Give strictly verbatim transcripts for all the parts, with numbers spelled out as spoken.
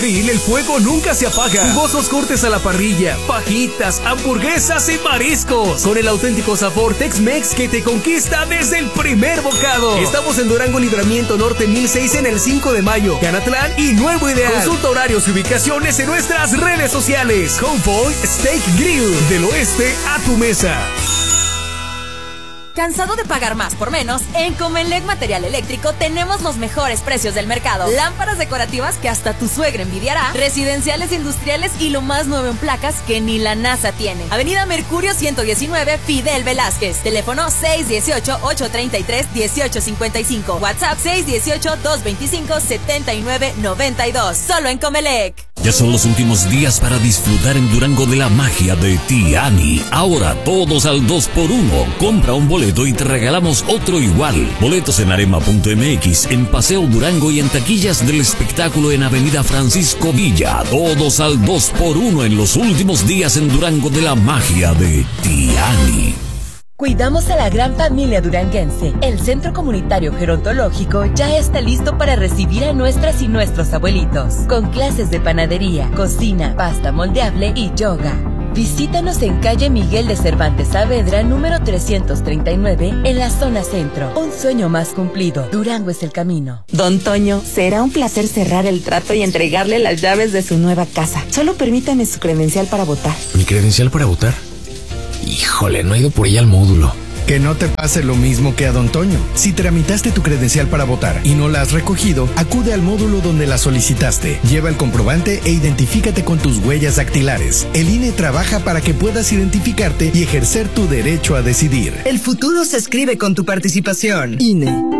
El fuego nunca se apaga. Jugosos cortes a la parrilla, fajitas, hamburguesas y mariscos. Con el auténtico sabor Tex-Mex que te conquista desde el primer bocado. Estamos en Durango Libramiento Norte mil seis en el cinco de mayo, Canatlán y Nuevo Ideal. Consulta horarios y ubicaciones en nuestras redes sociales. Homeboy Steak Grill. Del oeste a tu mesa. ¿Cansado de pagar más por menos? En Comelec Material Eléctrico tenemos los mejores precios del mercado. Lámparas decorativas que hasta tu suegra envidiará, residenciales industriales y lo más nuevo en placas que ni la NASA tiene. Avenida Mercurio ciento diecinueve, Fidel Velázquez. Teléfono seis uno ocho, ocho tres tres, uno ocho cinco cinco. WhatsApp seis uno ocho, dos dos cinco, siete nueve nueve dos. Solo en Comelec. Ya son los últimos días para disfrutar en Durango de la magia de Tiani. Ahora todos al dos por uno. Compra un boleto y te regalamos otro igual. Boletos en arema punto m x, en Paseo Durango y en taquillas del espectáculo en Avenida Francisco Villa. Todos al dos por uno en los últimos días en Durango de la magia de Tiani. Cuidamos a la gran familia duranguense. El Centro Comunitario Gerontológico ya está listo para recibir a nuestras y nuestros abuelitos, con clases de panadería, cocina, pasta moldeable y yoga. Visítanos en calle Miguel de Cervantes Saavedra, número trescientos treinta y nueve, en la zona centro. Un sueño más cumplido. Durango es el camino. Don Toño, será un placer cerrar el trato y entregarle las llaves de su nueva casa. Solo permítame su credencial para votar. ¿Mi credencial para votar? Híjole, no he ido por ella al módulo. Que no te pase lo mismo que a Don Toño. Si tramitaste tu credencial para votar y no la has recogido, acude al módulo donde la solicitaste. Lleva el comprobante e identifícate con tus huellas dactilares. El I N E trabaja para que puedas identificarte y ejercer tu derecho a decidir. El futuro se escribe con tu participación. I N E.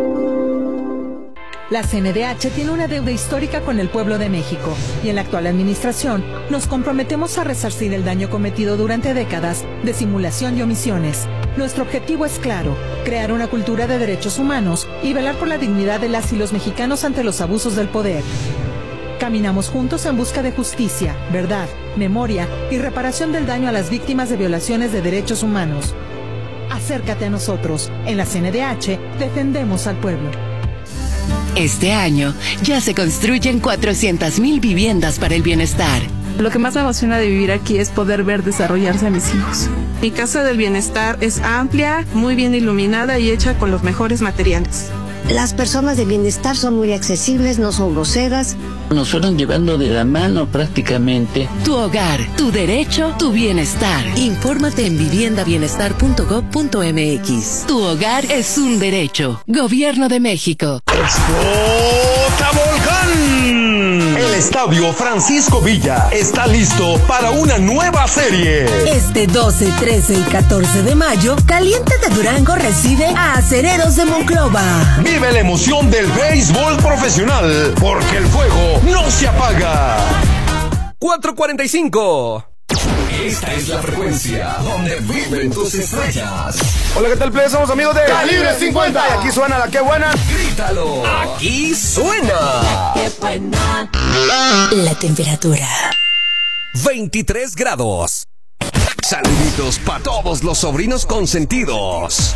La C N D H tiene una deuda histórica con el pueblo de México y en la actual administración nos comprometemos a resarcir el daño cometido durante décadas de simulación y omisiones. Nuestro objetivo es claro, crear una cultura de derechos humanos y velar por la dignidad de las y los mexicanos ante los abusos del poder. Caminamos juntos en busca de justicia, verdad, memoria y reparación del daño a las víctimas de violaciones de derechos humanos. Acércate a nosotros. En la C N D H defendemos al pueblo. Este año ya se construyen cuatrocientas mil viviendas para el bienestar. Lo que más me emociona de vivir aquí es poder ver desarrollarse a mis hijos. Mi casa del bienestar es amplia, muy bien iluminada y hecha con los mejores materiales. Las personas de bienestar son muy accesibles, no son groseras. Nos fueron llevando de la mano prácticamente. Tu hogar, tu derecho, tu bienestar. Infórmate en vivienda bienestar punto gob punto m x. Tu hogar es un derecho. Gobierno de México. ¡Explota Volcán! El Estadio Francisco Villa está listo para una nueva serie. Este doce, trece y catorce de mayo, Caliente de Durango recibe a Acereros de Monclova. Vive la emoción del béisbol profesional, porque el fuego no se apaga. cuatro cuarenta y cinco. Esta es la frecuencia donde viven tus estrellas. Hola, ¿qué tal, plebe? Somos amigos de Calibre cincuenta. Y aquí suena la que buena. Grítalo. Aquí suena. ¡Qué buena! La temperatura. veintitrés grados. Saluditos para todos los sobrinos consentidos.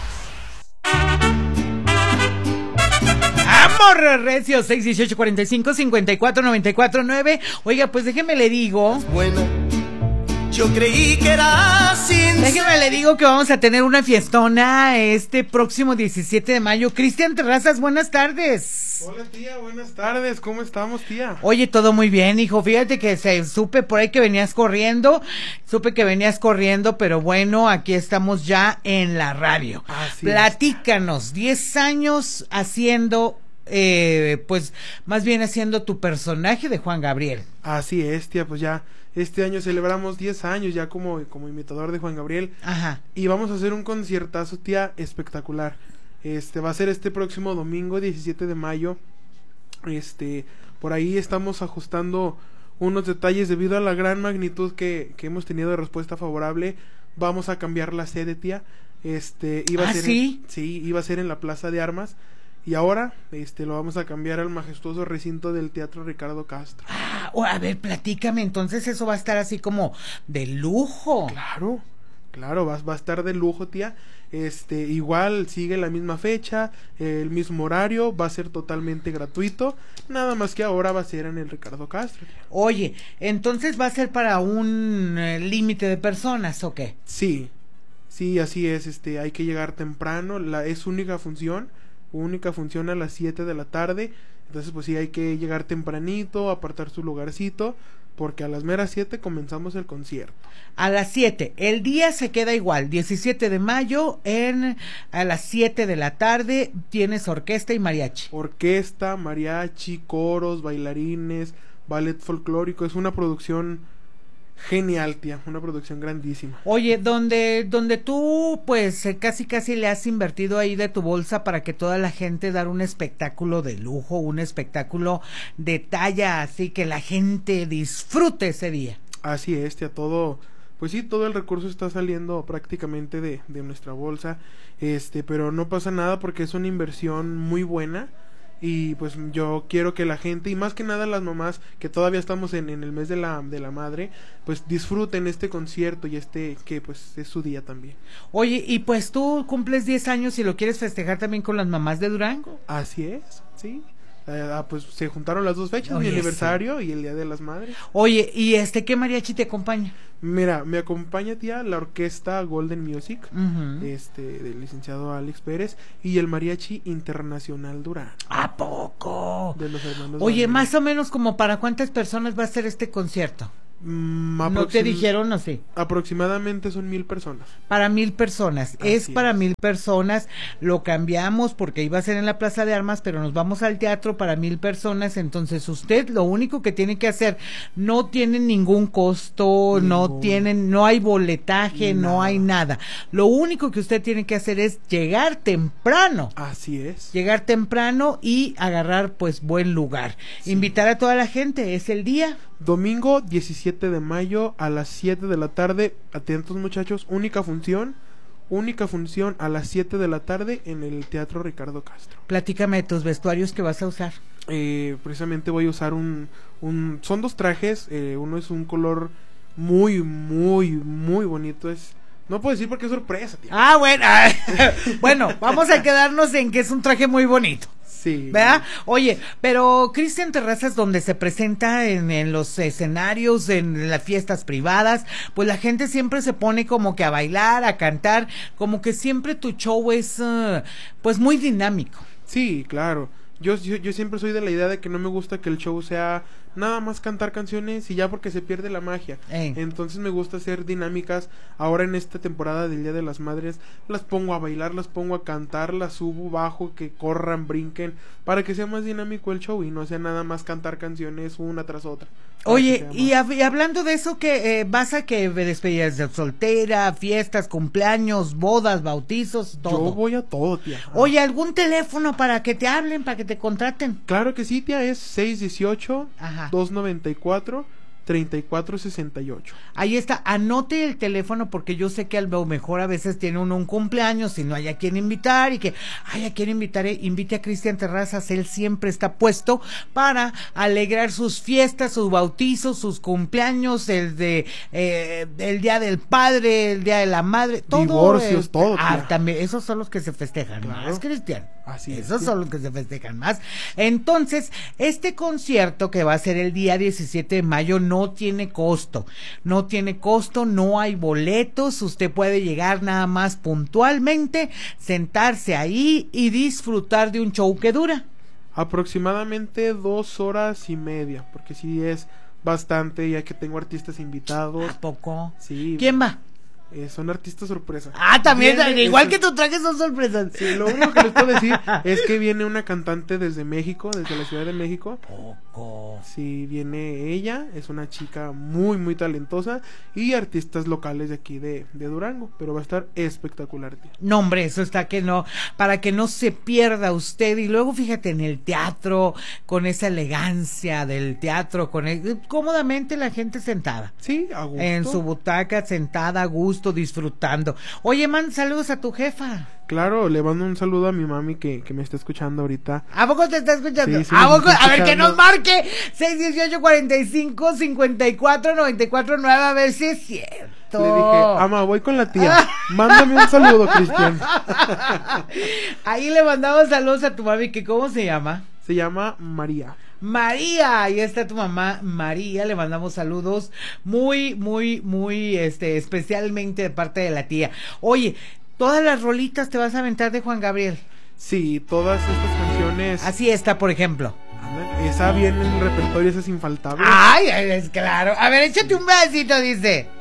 Amor recio, seis dieciocho cuarenta y cinco cincuenta y cuatro noventa y cuatro nueve. Oiga, pues déjeme le digo. Buena. Yo creí que era sin. Déjeme le digo que vamos a tener una fiestona este próximo diecisiete de mayo. Cristian Terrazas, buenas tardes. Hola, tía, buenas tardes. ¿Cómo estamos, tía? Oye, todo muy bien, hijo. Fíjate que se, supe por ahí que venías corriendo. Supe que venías corriendo, pero bueno, aquí estamos ya en la radio. Así Platícanos, diez años haciendo, eh, pues, más bien haciendo tu personaje de Juan Gabriel. Así es, tía, pues ya este año celebramos diez años ya como, como imitador de Juan Gabriel. Ajá. Y vamos a hacer un conciertazo, tía, espectacular. Este, va a ser este próximo domingo, diecisiete de mayo. Este, por ahí estamos ajustando unos detalles debido a la gran magnitud que, que hemos tenido de respuesta favorable. Vamos a cambiar la sede, tía. Este, iba ¿Ah, a ser sí? En, sí, iba a ser en la Plaza de Armas. Y ahora, este, lo vamos a cambiar al majestuoso recinto del Teatro Ricardo Castro. Ah, a ver, platícame, entonces eso va a estar así como de lujo. Claro, Claro, va, va a estar de lujo, tía. Este, igual sigue la misma fecha, eh, el mismo horario, va a ser totalmente gratuito. Nada más que ahora va a ser en el Ricardo Castro. Tía. Oye, entonces va a ser para un eh, límite de personas, ¿o qué? Sí, sí, así es. Este, hay que llegar temprano. La es única función, única función a las siete de la tarde. Entonces, pues sí, hay que llegar tempranito, apartar su lugarcito, porque a las meras siete comenzamos el concierto. A las siete, el día se queda igual, diecisiete de mayo, en a las siete de la tarde, tienes orquesta y mariachi. Orquesta, mariachi, coros, bailarines, ballet folclórico, es una producción genial, tía, una producción grandísima. Oye, donde donde tú pues casi casi le has invertido ahí de tu bolsa para que toda la gente dar un espectáculo de lujo, un espectáculo de talla, así que la gente disfrute ese día. Así es, tía, todo, pues sí, todo el recurso está saliendo prácticamente de, de nuestra bolsa, este, pero no pasa nada porque es una inversión muy buena. Y pues yo quiero que la gente, y más que nada las mamás, que todavía estamos en, en el mes de la, de la madre, pues disfruten este concierto y este, que pues es su día también. Oye, y pues tú cumples diez años y lo quieres festejar también con las mamás de Durango. Así es, sí. Eh, ah, pues se juntaron las dos fechas, Oye, mi aniversario sí. y el Día de las Madres. Oye, ¿y este qué mariachi te acompaña? Mira, me acompaña, tía, la orquesta Golden Music, uh-huh. este, del licenciado Alex Pérez, y el Mariachi Internacional Durán. ¿A poco? De los hermanos. Oye, Daniel. Más o menos como para cuántas personas va a ser este concierto. Mm, ¿No te dijeron o sí? Aproximadamente son mil personas. Para mil personas, Así es para es. mil personas, lo cambiamos porque iba a ser en la Plaza de Armas, pero nos vamos al teatro para mil personas, entonces usted lo único que tiene que hacer, no tiene ningún costo, ningún. no tienen, no hay boletaje, no. no hay nada, lo único que usted tiene que hacer es llegar temprano. Así es. Llegar temprano y agarrar pues buen lugar, sí. Invitar a toda la gente, es el día. Domingo diecisiete de mayo a las siete de la tarde, atentos muchachos, única función, única función a las siete de la tarde en el Teatro Ricardo Castro. Platícame de tus vestuarios que vas a usar. Eh, precisamente voy a usar un, un son dos trajes, eh, uno es un color muy, muy, muy bonito, es... No puedo decir porque es sorpresa, tía. Ah, bueno, bueno, vamos a quedarnos en que es un traje muy bonito. Sí. ¿Verdad? Oye, pero Cristian Terrazas, donde se presenta en, en los escenarios, en las fiestas privadas, pues la gente siempre se pone como que a bailar, a cantar, como que siempre tu show es, uh, pues muy dinámico. Sí, claro. Yo, yo, yo siempre soy de la idea de que no me gusta que el show sea nada más cantar canciones y ya porque se pierde la magia. Ey. Entonces me gusta hacer dinámicas. Ahora en esta temporada del Día de las Madres las pongo a bailar, las pongo a cantar, las subo, bajo, que corran, brinquen, para que sea más dinámico el show y no sea nada más cantar canciones una tras otra. Oye, y, hab- y hablando de eso, que eh, vas a que despedidas de soltera, fiestas, cumpleaños, bodas, bautizos, todo. Yo voy a todo, tía. Oye, ¿algún teléfono para que te hablen, para que te contraten? Claro que sí, tía, es seis dieciocho, Ajá. dos noventa y cuatro, treinta y cuatro sesenta y ocho. Ahí está, anote el teléfono porque yo sé que a lo mejor a veces tiene uno un cumpleaños y no hay a quien invitar y que, ay, a quién invitaré, invite a Cristian Terrazas, él siempre está puesto para alegrar sus fiestas, sus bautizos, sus cumpleaños, el de, eh, el día del padre, el día de la madre, todo. Divorcios, eh, todo. Ah, tía. también, esos son los que se festejan Claro. más, Cristian. Así es. Esos tía. son los que se festejan más. Entonces, este concierto que va a ser el día diecisiete de mayo no tiene costo, no tiene costo, no hay boletos, usted puede llegar nada más puntualmente, sentarse ahí y disfrutar de un show que dura. Aproximadamente dos horas y media, porque sí es bastante, ya que tengo artistas invitados. ¿A poco? Sí. ¿Quién va? Eh, son artistas sorpresa. Ah, también, Viene, igual es, que tu traje son sorpresas. Sí, lo único que les puedo decir es que viene una cantante desde México, desde la Ciudad de México. Poco. Sí, viene ella, es una chica muy, muy talentosa, y artistas locales de aquí de, de Durango, pero va a estar espectacular, tía. No, hombre, eso está que no, para que no se pierda usted, y luego fíjate en el teatro, con esa elegancia del teatro, con el, cómodamente la gente sentada. Sí, a gusto. En su butaca, sentada, a gusto, disfrutando. Oye, man, saludos a tu jefa. Claro, le mando un saludo a mi mami que, que me está escuchando ahorita. ¿A poco te está escuchando? Sí, sí, ¿A, me poco? está A ver, que escuchando. nos marque seis dieciocho, cuarenta y cinco, cincuenta y cuatro, noventa y cuatro, nueve, a ver si es cierto. cierto. Le dije, ama, voy con la tía. Mándame un saludo, Cristian. Ahí le mandamos saludos a tu mami, que ¿cómo se llama? Se llama María. María, ahí está tu mamá María, le mandamos saludos muy, muy, muy, este, especialmente de parte de la tía. Oye, ¿todas las rolitas te vas a aventar de Juan Gabriel? Sí, todas estas canciones. Así está, por ejemplo. Esa viene en el repertorio, esa es infaltable. Ay, es claro. A ver, échate un pedacito, dice.